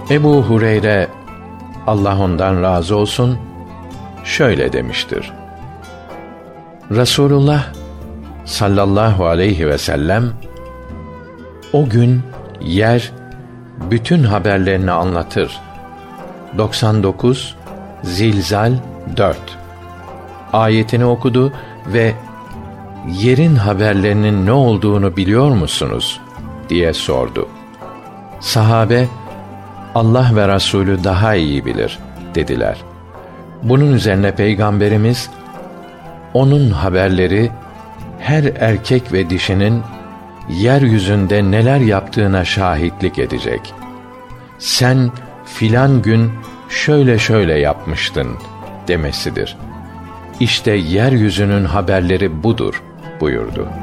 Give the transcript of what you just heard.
Ebu Hureyre, Allah ondan razı olsun, şöyle demiştir: Resulullah sallallahu aleyhi ve sellem, o gün yer bütün haberlerini anlatır. 99 Zilzal 4 ayetini okudu ve yerin haberlerinin ne olduğunu biliyor musunuz diye sordu. Sahabe, Allah ve Resulü daha iyi bilir dediler. Bunun üzerine Peygamberimiz, onun haberleri her erkek ve dişinin yeryüzünde neler yaptığına şahitlik edecek. Sen filan gün şöyle şöyle yapmıştın demesidir. İşte yeryüzünün haberleri budur buyurdu.